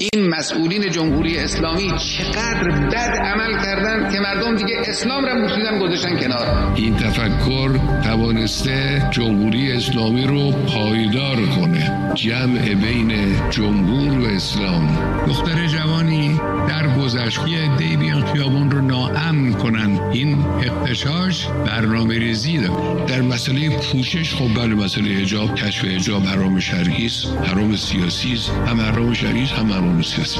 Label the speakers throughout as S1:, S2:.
S1: این مسئولین جمهوری اسلامی چقدر بد عمل کردن که مردم دیگه اسلام را بوسیدن گذاشتن کنار.
S2: این تفکر توانسته جمهوری اسلامی رو پایدار کنه، جمع بین جمهور و اسلام. دختر جوانی در گذشته عده‌ای بیان خیابان رو ناامن کنن، این اغتشاش برنامه‌ریزی داره. در مسئله پوشش خب بله، مسئله حجاب، کشف حجاب حرام شرعی است، حرام سیاسی است، هم حرام شرعی است هم حرام سیاسی.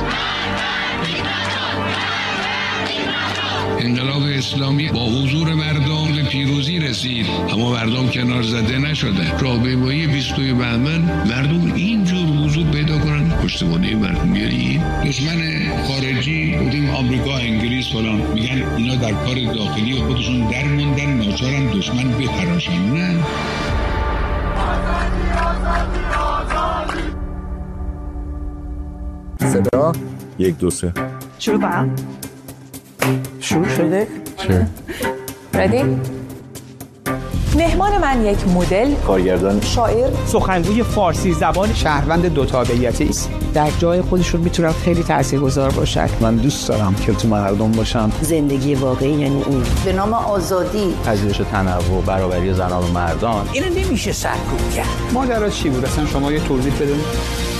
S2: انقلاب اسلامی با حضور مردم به پیروزی رسید، اما مردم کنار زده نشده. راهپیمایی 20 بهمن مردم اینجور حضور پیدا کنن، پشتوانه مردم بیارید.
S3: دشمن خارجی بودیم، آمریکا، انگلیس فلان، میگن اینا در کار داخلی خودشون در موندن، ناچارن دشمن بتراشن. نه،
S4: صدا 1 2 3
S5: شروع کنم.
S4: شروع شده؟ چه؟
S5: ردی؟ مهمان من یک مدل،
S4: کارگردان،
S5: شاعر،
S6: سخنگوی فارسی زبان،
S7: شهروند دو تابعیتی است.
S6: در جای خودشون میتونن خیلی تاثیرگذار باشن.
S4: من دوست دارم که تو مردم باشم.
S8: زندگی واقعی یعنی این، به نام آزادی،
S4: پذیرش تنوع، برابری زنان و مردان.
S7: اینو نمیشه سرکوب کرد. ماجرا چی بود اصلا؟ شما یه توضیح بدید.